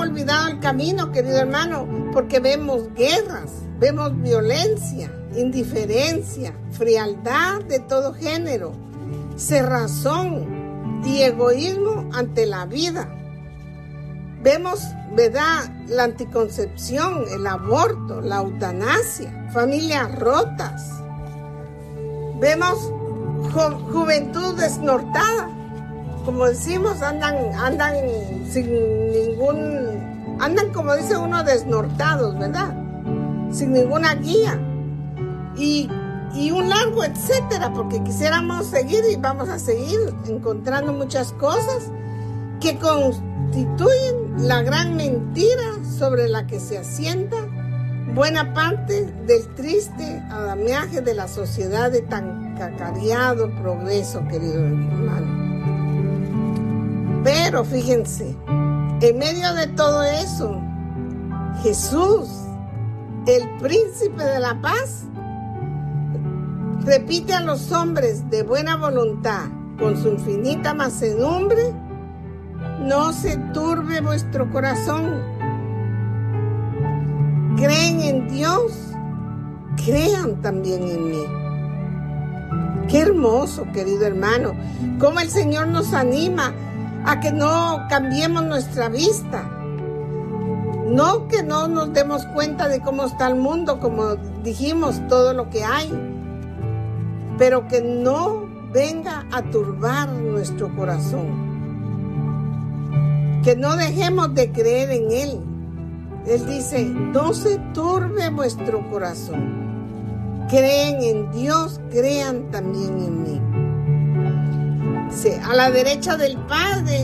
olvidado el camino, querido hermano, porque vemos guerras, vemos violencia, indiferencia, frialdad de todo género, cerrazón y egoísmo ante la vida. Vemos, ¿verdad?, la anticoncepción, el aborto, la eutanasia, familias rotas. Vemos juventud desnortada. Como decimos, andan como dice uno, desnortados, ¿verdad? Sin ninguna guía. Y un largo etcétera, porque quisiéramos seguir y vamos a seguir encontrando muchas cosas que constituyen la gran mentira sobre la que se asienta buena parte del triste andamiaje de la sociedad de tan cacareado progreso, querido hermano. Pero fíjense, en medio de todo eso, Jesús, el príncipe de la paz, repite a los hombres de buena voluntad con su infinita mansedumbre: no se turbe vuestro corazón. Creen en Dios, crean también en mí. Qué hermoso, querido hermano, cómo el Señor nos anima a que no cambiemos nuestra vista. No que no nos demos cuenta de cómo está el mundo, como dijimos, todo lo que hay, pero que no venga a turbar nuestro corazón. Que no dejemos de creer en Él. Él dice: no se turbe vuestro corazón. Creen en Dios, crean también en mí. Sí, a la derecha del Padre,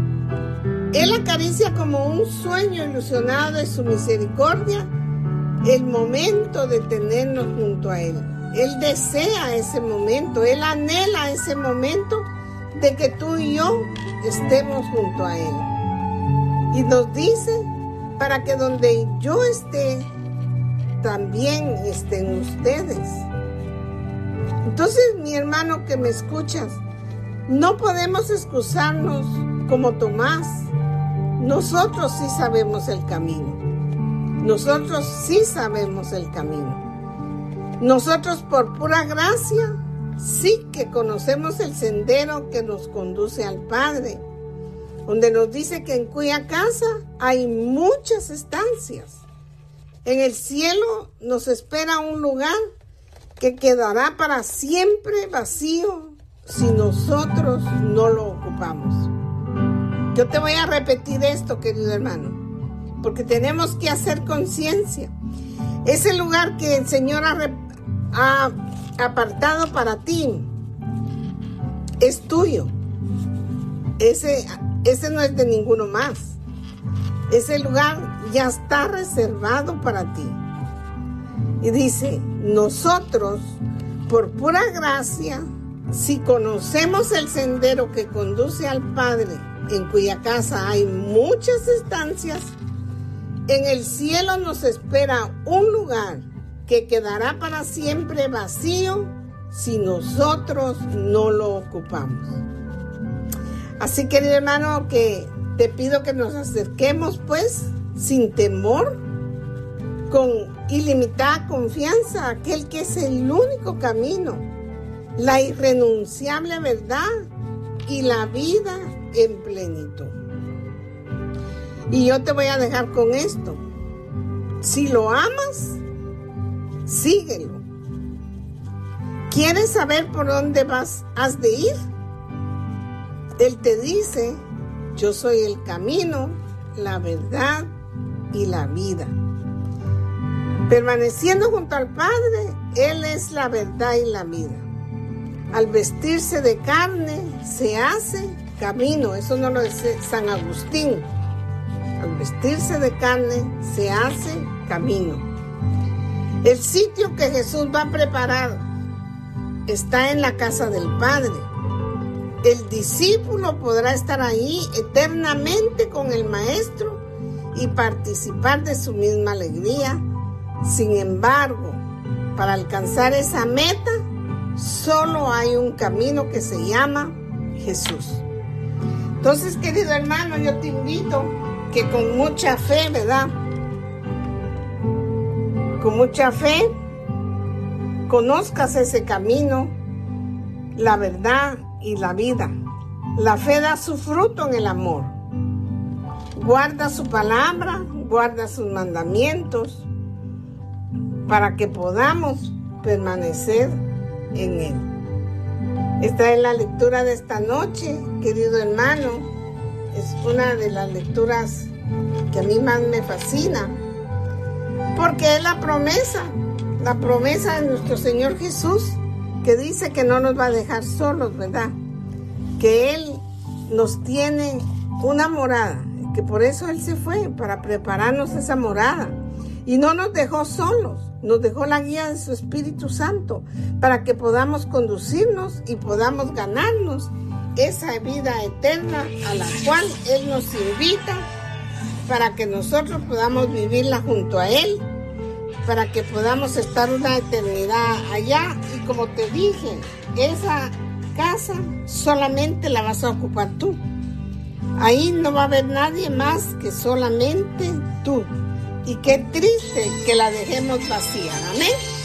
Él acaricia como un sueño ilusionado de su misericordia el momento de tenernos junto a Él. Él desea ese momento, Él anhela ese momento de que tú y yo estemos junto a Él. Y nos dice: para que donde yo esté, también estén ustedes. Entonces, mi hermano que me escuchas, no podemos excusarnos como Tomás. Nosotros sí sabemos el camino. Nosotros sí sabemos el camino. Nosotros, por pura gracia, sí que conocemos el sendero que nos conduce al Padre, donde nos dice que en cuya casa hay muchas estancias. En el cielo nos espera un lugar que quedará para siempre vacío si nosotros no lo ocupamos. Yo te voy a repetir esto, querido hermano, porque tenemos que hacer conciencia. Ese lugar que el Señor ha apartado para ti es tuyo. Ese no es de ninguno más. Ese lugar ya está reservado para ti. Y dice: nosotros, por pura gracia, si conocemos el sendero que conduce al Padre, en cuya casa hay muchas estancias, en el cielo nos espera un lugar que quedará para siempre vacío si nosotros no lo ocupamos. Así, querido hermano, que te pido que nos acerquemos, pues, sin temor, con ilimitada confianza a aquel que es el único camino, la irrenunciable verdad y la vida en plenitud. Y yo te voy a dejar con esto: si lo amas, síguelo. ¿Quieres saber por dónde has de ir? Él te dice: yo soy el camino, la verdad y la vida. Permaneciendo junto al Padre, Él es la verdad y la vida. Al vestirse de carne, se hace camino. Eso no lo dice San Agustín. Al vestirse de carne, se hace camino. El sitio que Jesús va a preparar está en la casa del Padre. El discípulo podrá estar ahí eternamente con el Maestro y participar de su misma alegría. Sin embargo, para alcanzar esa meta, solo hay un camino que se llama Jesús. Entonces, querido hermano, yo te invito que con mucha fe, ¿verdad? Con mucha fe conozcas ese camino, la verdad y la vida. La fe da su fruto en el amor. Guarda su palabra, guarda sus mandamientos para que podamos permanecer en él. Esta es la lectura de esta noche, querido hermano. Es una de las lecturas que a mí más me fascina, porque es la promesa de nuestro Señor Jesús, que dice que no nos va a dejar solos, ¿verdad? Que Él nos tiene una morada, que por eso Él se fue, para prepararnos esa morada. Y no nos dejó solos, nos dejó la guía de su Espíritu Santo, para que podamos conducirnos y podamos ganarnos esa vida eterna a la cual Él nos invita, para que nosotros podamos vivirla junto a Él, para que podamos estar una eternidad allá. Y como te dije, esa casa solamente la vas a ocupar tú. Ahí no va a haber nadie más que solamente tú. Y qué triste que la dejemos vacía. Amén.